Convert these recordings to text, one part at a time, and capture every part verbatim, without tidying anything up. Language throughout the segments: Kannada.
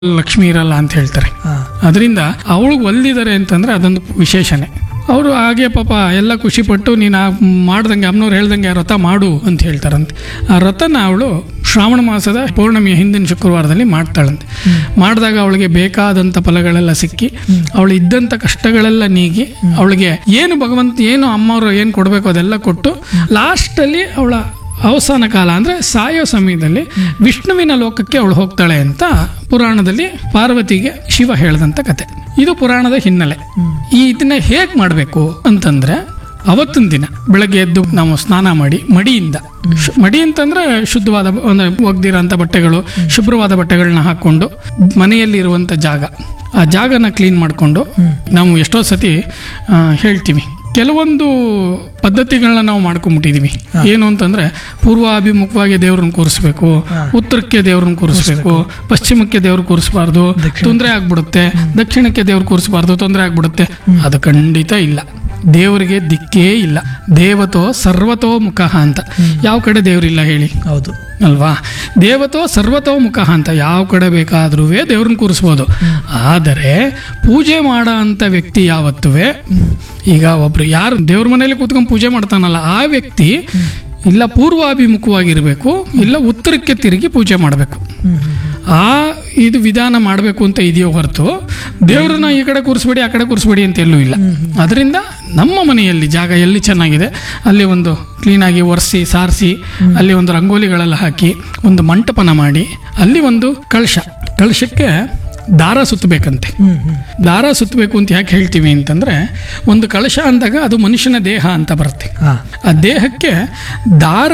ಲಕ್ಷ್ಮಿ ಇರಲ್ಲ ಅಂತ ಹೇಳ್ತಾರೆ. ಅದರಿಂದ ಅವಳಿಗೆ ಒಲ್ದಿದ್ದಾರೆ ಅಂತಂದ್ರೆ ಅದೊಂದು ವಿಶೇಷಣೆ. ಅವರು ಹಾಗೆ ಪಾಪ ಎಲ್ಲ ಖುಷಿಪಟ್ಟು ನೀನು ಮಾಡ್ದಂಗೆ ಅಮ್ಮನವ್ರು ಹೇಳ್ದಂಗೆ ಆ ವ್ರತ ಮಾಡು ಅಂತ ಹೇಳ್ತಾರಂತೆ. ಆ ವ್ರತನ ಅವಳು ಶ್ರಾವಣ ಮಾಸದ ಪೌರ್ಣಮಿಯ ಹಿಂದಿನ ಶುಕ್ರವಾರದಲ್ಲಿ ಮಾಡ್ತಾಳಂತೆ. ಮಾಡಿದಾಗ ಅವಳಿಗೆ ಬೇಕಾದಂಥ ಫಲಗಳೆಲ್ಲ ಸಿಕ್ಕಿ ಅವಳು ಇದ್ದಂಥ ಕಷ್ಟಗಳೆಲ್ಲ ನೀಗಿ ಅವಳಿಗೆ ಏನು ಭಗವಂತ ಏನು ಅಮ್ಮವರು ಏನು ಕೊಡಬೇಕು ಅದೆಲ್ಲ ಕೊಟ್ಟು ಲಾಸ್ಟಲ್ಲಿ ಅವಳ ಅವಸಾನ ಕಾಲ ಅಂದರೆ ಸಾಯೋ ಸಮಯದಲ್ಲಿ ವಿಷ್ಣುವಿನ ಲೋಕಕ್ಕೆ ಅವಳು ಹೋಗ್ತಾಳೆ ಅಂತ ಪುರಾಣದಲ್ಲಿ ಪಾರ್ವತಿಗೆ ಶಿವ ಹೇಳಿದಂಥ ಕತೆ. ಇದು ಪುರಾಣದ ಹಿನ್ನೆಲೆ. ಈ ಇದನ್ನ ಹೇಗೆ ಮಾಡಬೇಕು ಅಂತಂದ್ರೆ ಅವತ್ತಿನ ದಿನ ಬೆಳಗ್ಗೆ ಎದ್ದು ನಾವು ಸ್ನಾನ ಮಾಡಿ ಮಡಿಯಿಂದ, ಮಡಿ ಅಂತಂದ್ರೆ ಶುದ್ಧವಾದ ಒಂದು ಒಗ್ದಿರೋಂಥ ಬಟ್ಟೆಗಳು, ಶುಭ್ರವಾದ ಬಟ್ಟೆಗಳನ್ನ ಹಾಕ್ಕೊಂಡು ಮನೆಯಲ್ಲಿರುವಂಥ ಜಾಗ ಆ ಜಾಗನ ಕ್ಲೀನ್ ಮಾಡಿಕೊಂಡು ನಾವು ಎಷ್ಟೋ ಸತಿ ಹೇಳ್ತೀವಿ ಕೆಲವೊಂದು ಪದ್ಧತಿಗಳನ್ನ ನಾವು ಮಾಡ್ಕೊಂಡ್ಬಿಟ್ಟಿದೀವಿ. ಏನು ಅಂತಂದ್ರೆ ಪೂರ್ವಾಭಿಮುಖವಾಗಿ ದೇವ್ರನ್ನ ಕೂರಿಸ್ಬೇಕು, ಉತ್ತರಕ್ಕೆ ದೇವ್ರನ್ನ ಕೂರಿಸ್ಬೇಕು, ಪಶ್ಚಿಮಕ್ಕೆ ದೇವ್ರು ಕೂರಿಸಬಾರ್ದು ತೊಂದರೆ ಆಗ್ಬಿಡುತ್ತೆ, ದಕ್ಷಿಣಕ್ಕೆ ದೇವ್ರು ಕೂರಿಸಬಾರ್ದು ತೊಂದರೆ ಆಗ್ಬಿಡುತ್ತೆ. ಅದು ಖಂಡಿತ ಇಲ್ಲ. ದೇವರಿಗೆ ದಿಕ್ಕೇ ಇಲ್ಲ. ದೇವತೋ ಸರ್ವತೋ ಮುಖ ಅಂತ. ಯಾವ ಕಡೆ ದೇವ್ರಿಲ್ಲ ಹೇಳಿ? ಹೌದು ಅಲ್ವಾ? ದೇವತೋ ಸರ್ವತೋ ಮುಖ ಅಂತ ಯಾವ ಕಡೆ ಬೇಕಾದ್ರೂ ದೇವ್ರನ್ನ ಕೂರಿಸ್ಬೋದು. ಆದರೆ ಪೂಜೆ ಮಾಡೋ ಅಂಥ ವ್ಯಕ್ತಿ ಯಾವತ್ತೂ, ಈಗ ಒಬ್ರು ಯಾರು ದೇವ್ರ ಮನೇಲಿ ಕೂತ್ಕೊಂಡು ಪೂಜೆ ಮಾಡ್ತಾನಲ್ಲ ಆ ವ್ಯಕ್ತಿ ಇಲ್ಲ ಪೂರ್ವಾಭಿಮುಖವಾಗಿರ್ಬೇಕು, ಇಲ್ಲ ಉತ್ತರಕ್ಕೆ ತಿರುಗಿ ಪೂಜೆ ಮಾಡಬೇಕು. ಆ ಇದು ವಿಧಾನ ಮಾಡಬೇಕು ಅಂತ ಇದೆಯೋ ಹೊರತು ದೇವ್ರನ್ನ ಈ ಕಡೆ ಕೂರಿಸ್ಬೇಡಿ ಆ ಕಡೆ ಕೂರಿಸ್ಬೇಡಿ ಅಂತ ಎಲ್ಲೂ ಇಲ್ಲ. ಅದರಿಂದ ನಮ್ಮ ಮನೆಯಲ್ಲಿ ಜಾಗ ಎಲ್ಲಿ ಚೆನ್ನಾಗಿದೆ ಅಲ್ಲಿ ಒಂದು ಕ್ಲೀನಾಗಿ ಒರೆಸಿ ಸಾರಿಸಿ ಅಲ್ಲಿ ಒಂದು ರಂಗೋಲಿಗಳೆಲ್ಲ ಹಾಕಿ ಒಂದು ಮಂಟಪನ ಮಾಡಿ ಅಲ್ಲಿ ಒಂದು ಕಳಶ, ಕಳಶಕ್ಕೆ ದಾರ ಸುತ್ತಬೇಕಂತೆ. ದಾರ ಸುತ್ತಬೇಕು ಅಂತ ಯಾಕೆ ಹೇಳ್ತೀವಿ ಅಂತಂದ್ರೆ ಒಂದು ಕಳಶ ಅಂದಾಗ ಅದು ಮನುಷ್ಯನ ದೇಹ ಅಂತ ಬರುತ್ತೆ. ಆ ದೇಹಕ್ಕೆ ದಾರ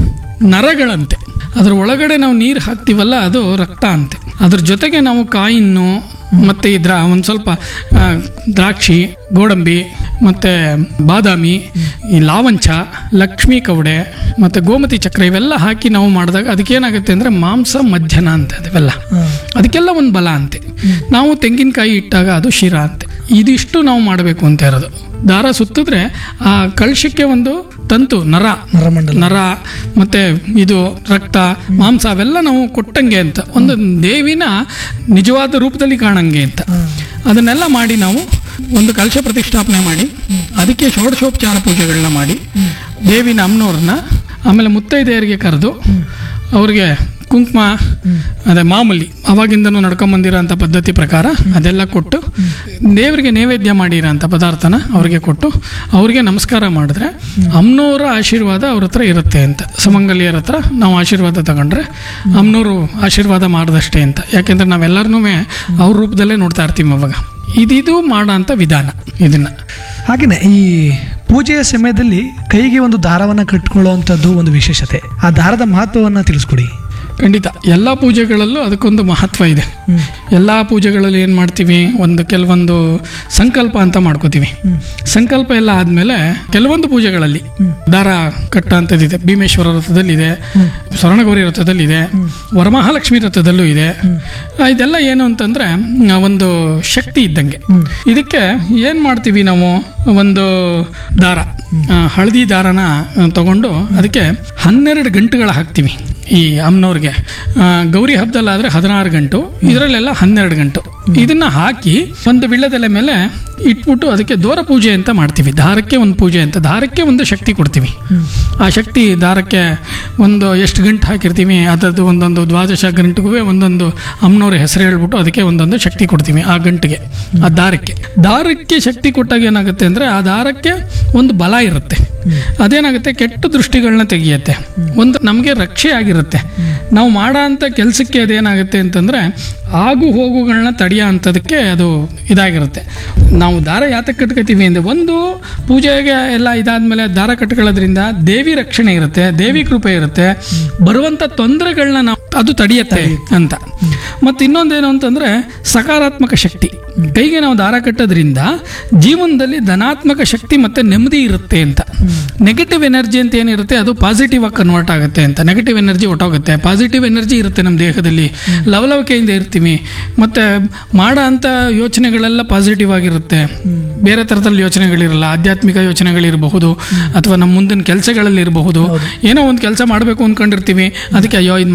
ನರಗಳಂತೆ, ಅದ್ರ ಒಳಗಡೆ ನಾವು ನೀರು ಹಾಕ್ತೀವಲ್ಲ ಅದು ರಕ್ತ ಅಂತೆ. ಅದ್ರ ಜೊತೆಗೆ ನಾವು ಕಾಯಿನ್ನು ಮತ್ತೆ ಇದ್ರ ಒಂದು ಸ್ವಲ್ಪ ದ್ರಾಕ್ಷಿ, ಗೋಡಂಬಿ ಮತ್ತೆ ಬಾದಾಮಿ, ಈ ಲಾವಂಚ, ಲಕ್ಷ್ಮೀ ಕವಡೆ ಮತ್ತೆ ಗೋಮತಿ ಚಕ್ರ ಇವೆಲ್ಲ ಹಾಕಿ ನಾವು ಮಾಡಿದಾಗ ಅದಕ್ಕೇನಾಗುತ್ತೆ ಅಂದ್ರೆ ಮಾಂಸ ಮಜ್ಜನ ಅಂತ ಅದೆಲ್ಲ ಅದಕ್ಕೆಲ್ಲ ಒಂದು ಬಲ ಅಂತೆ. ನಾವು ತೆಂಗಿನಕಾಯಿ ಇಟ್ಟಾಗ ಅದು ಶಿರ ಅಂತೆ. ಇದಿಷ್ಟು ನಾವು ಮಾಡಬೇಕು ಅಂತ ಇರೋದು. ದಾರ ಸುತ್ತಿದ್ರೆ ಆ ಕಳಶಕ್ಕೆ ಒಂದು ತಂತು ನರ ನರ ಮತ್ತೆ ಇದು ರಕ್ತ ಮಾಂಸ ಅವೆಲ್ಲ ನಾವು ಕೊಟ್ಟಂಗೆ ಅಂತ ಒಂದು ದೇವಿನ ನಿಜವಾದ ರೂಪದಲ್ಲಿ ಕಾಣಂಗೆ ಅಂತ ಅದನ್ನೆಲ್ಲ ಮಾಡಿ ನಾವು ಒಂದು ಕಲಶ ಪ್ರತಿಷ್ಠಾಪನೆ ಮಾಡಿ ಅದಕ್ಕೆ ಷೋಡಶೋಪಚಾರ ಪೂಜೆಗಳನ್ನ ಮಾಡಿ ದೇವಿನ ಅಮ್ಮನವ್ರನ್ನ ಆಮೇಲೆ ಮುತ್ತೈದೆಯರಿಗೆ ಕರೆದು ಅವ್ರಿಗೆ ಕುಂಕುಮ ಅದೇ ಮಾಮೂಲಿ ಅವಾಗಿಂದನೂ ನಡ್ಕೊಂಬಂದಿರೋ ಅಂಥ ಪದ್ಧತಿ ಪ್ರಕಾರ ಅದೆಲ್ಲ ಕೊಟ್ಟು ದೇವರಿಗೆ ನೈವೇದ್ಯ ಮಾಡಿರೋ ಅಂಥ ಪದಾರ್ಥನ ಅವ್ರಿಗೆ ಕೊಟ್ಟು ಅವ್ರಿಗೆ ನಮಸ್ಕಾರ ಮಾಡಿದ್ರೆ ಅಮ್ಮನವರ ಆಶೀರ್ವಾದ ಅವ್ರ ಹತ್ರ ಇರುತ್ತೆ ಅಂತ. ಸುಮಂಗಲಿಯರ ಹತ್ರ ನಾವು ಆಶೀರ್ವಾದ ತಗೊಂಡ್ರೆ ಅಮ್ಮನವರು ಆಶೀರ್ವಾದ ಮಾಡಿದಷ್ಟೇ ಅಂತ. ಯಾಕೆಂದ್ರೆ ನಾವೆಲ್ಲರನ್ನೂ ಅವ್ರ ರೂಪದಲ್ಲೇ ನೋಡ್ತಾ ಇರ್ತೀವಿ ಅವಾಗ. ಇದಿದು ಮಾಡೋ ಅಂಥ ವಿಧಾನ ಇದನ್ನ. ಹಾಗೆಯೇ ಈ ಪೂಜೆಯ ಸಮಯದಲ್ಲಿ ಕೈಗೆ ಒಂದು ದಾರವನ್ನು ಕಟ್ಕೊಳ್ಳುವಂಥದ್ದು ಒಂದು ವಿಶೇಷತೆ. ಆ ದಾರದ ಮಹತ್ವವನ್ನು ತಿಳಿಸ್ಕೊಡಿ. ಖಂಡಿತ ಎಲ್ಲ ಪೂಜೆಗಳಲ್ಲೂ ಅದಕ್ಕೊಂದು ಮಹತ್ವ ಇದೆ. ಎಲ್ಲ ಪೂಜೆಗಳಲ್ಲಿ ಏನು ಮಾಡ್ತೀವಿ, ಒಂದು ಕೆಲವೊಂದು ಸಂಕಲ್ಪ ಅಂತ ಮಾಡ್ಕೋತೀವಿ. ಸಂಕಲ್ಪ ಎಲ್ಲ ಆದಮೇಲೆ ಕೆಲವೊಂದು ಪೂಜೆಗಳಲ್ಲಿ ದಾರ ಕಟ್ಟ ಅಂಥದ್ದಿದೆ. ಭೀಮೇಶ್ವರ ವ್ರತದಲ್ಲಿದೆ, ಸ್ವರ್ಣಗೌರಿ ವ್ರತದಲ್ಲಿದೆ, ವರಮಹಾಲಕ್ಷ್ಮಿ ವ್ರತದಲ್ಲೂ ಇದೆ. ಇದೆಲ್ಲ ಏನು ಅಂತಂದ್ರೆ ಒಂದು ಶಕ್ತಿ ಇದ್ದಂಗೆ. ಇದಕ್ಕೆ ಏನು ಮಾಡ್ತೀವಿ ನಾವು, ಒಂದು ದಾರ ಹಳದಿ ದಾರನ ತಗೊಂಡು ಅದಕ್ಕೆ ಹನ್ನೆರಡು ಗಂಟುಗಳ ಹಾಕ್ತೀವಿ. ಈ ಅಮ್ಮನವ್ರಿಗೆ ಗೌರಿ ಹಬ್ಬದಲ್ಲಾದರೆ ಹದಿನಾರು ಗಂಟು, ಇದರಲ್ಲೆಲ್ಲ ಹನ್ನೆರಡು ಗಂಟು. ಇದನ್ನ ಹಾಕಿ ಒಂದು ವಿಳ್ಯದೆಲೆ ಮೇಲೆ ಇಟ್ಬಿಟ್ಟು ಅದಕ್ಕೆ ದೋರ ಪೂಜೆ ಅಂತ ಮಾಡ್ತೀವಿ. ದಾರಕ್ಕೆ ಒಂದು ಪೂಜೆ ಅಂತ, ದಾರಕ್ಕೆ ಒಂದು ಶಕ್ತಿ ಕೊಡ್ತೀವಿ. ಆ ಶಕ್ತಿ ದಾರಕ್ಕೆ ಒಂದು ಎಷ್ಟು ಗಂಟು ಹಾಕಿರ್ತೀವಿ ಅದರದ್ದು ಒಂದೊಂದು ದ್ವಾದಶ ಗಂಟೆಗೂ ಒಂದೊಂದು ಅಮ್ಮನವ್ರ ಹೆಸರು ಹೇಳ್ಬಿಟ್ಟು ಅದಕ್ಕೆ ಒಂದೊಂದು ಶಕ್ತಿ ಕೊಡ್ತೀವಿ ಆ ಗಂಟಿಗೆ, ಆ ದಾರಕ್ಕೆ. ದಾರಕ್ಕೆ ಶಕ್ತಿ ಕೊಟ್ಟಾಗ ಏನಾಗುತ್ತೆ ಅಂದರೆ ಆ ದಾರಕ್ಕೆ ಒಂದು ಬಲ ಇರುತ್ತೆ. ಅದೇನಾಗುತ್ತೆ, ಕೆಟ್ಟ ದೃಷ್ಟಿಗಳನ್ನ ತೆಗಿಯುತ್ತೆ, ಒಂದು ನಮಗೆ ರಕ್ಷೆ ಆಗಿರುತ್ತೆ. ನಾವು ಮಾಡೋ ಅಂಥ ಕೆಲಸಕ್ಕೆ ಅದೇನಾಗುತ್ತೆ ಅಂತಂದರೆ ಆಗು ಹೋಗುಗಳನ್ನ ತಡೆಯೋ ಅಂಥದಕ್ಕೆ ಅದು ಇದಾಗಿರುತ್ತೆ. ನಾವು ದಾರ ಯಾತಕ್ಕೆ ಕಟ್ಕೋತೀವಿ ಅಂದರೆ ಒಂದು ಪೂಜೆಗೆ ಎಲ್ಲ ಇದಾದ್ಮೇಲೆ ದಾರ ಕಟ್ಕೊಳ್ಳೋದ್ರಿಂದ ದೇವಿ ರಕ್ಷಣೆ ಇರುತ್ತೆ, ದೇವಿ ಕೃಪೆ ಇರುತ್ತೆ, ಬರುವಂಥ ತೊಂದರೆಗಳನ್ನ ನಾವು ಅದು ತಡೆಯುತ್ತೆ ಅಂತ. ಮತ್ತು ಇನ್ನೊಂದೇನು ಅಂತಂದರೆ ಸಕಾರಾತ್ಮಕ ಶಕ್ತಿ. ಕೈಗೆ ನಾವು ದಾರ ಕಟ್ಟೋದ್ರಿಂದ ಜೀವನದಲ್ಲಿ ಧನಾತ್ಮಕ ಶಕ್ತಿ ಮತ್ತು ನೆಮ್ಮದಿ ಇರುತ್ತೆ ಅಂತ. ನೆಗೆಟಿವ್ ಎನರ್ಜಿ ಅಂತ ಏನಿರುತ್ತೆ ಅದು ಪಾಸಿಟಿವ್ ಆಗಿ ಕನ್ವರ್ಟ್ ಆಗುತ್ತೆ ಅಂತ. ನೆಗೆಟಿವ್ ಎನರ್ಜಿ ಹೊಟ್ಟೋಗುತ್ತೆ, ಪಾಸಿಟಿವ್ ಎನರ್ಜಿ ಇರುತ್ತೆ ನಮ್ಮ ದೇಹದಲ್ಲಿ, ಲವಲವಿಕೆಯಿಂದ ಇರ್ತೀವಿ. ಮತ್ತು ಮಾಡೋ ಅಂಥ ಯೋಚನೆಗಳೆಲ್ಲ ಪಾಸಿಟಿವ್ ಆಗಿರುತ್ತೆ, ಬೇರೆ ಥರದಲ್ಲಿ ಯೋಚನೆಗಳಿರಲ್ಲ. ಆಧ್ಯಾತ್ಮಿಕ ಯೋಚನೆಗಳಿರಬಹುದು ಅಥವಾ ನಮ್ಮ ಮುಂದಿನ ಕೆಲಸಗಳಲ್ಲಿ ಇರಬಹುದು. ಏನೋ ಒಂದು ಕೆಲಸ ಮಾಡಬೇಕು ಅಂದ್ಕೊಂಡಿರ್ತೀವಿ, ಅದಕ್ಕೆ ಅಯ್ಯೋ ಇದು ಮಾಡಿದ್ರೆ ನಂಗೆ ಸರಿ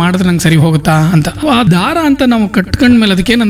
ಸರಿ ಹೋಗುತ್ತಾ ಅಂತ. ಆ ದಾರ ಅಂತ ನಾವು ಕಟ್ಕೊಂಡ್ಮೇಲೆ ಅದಕ್ಕೆ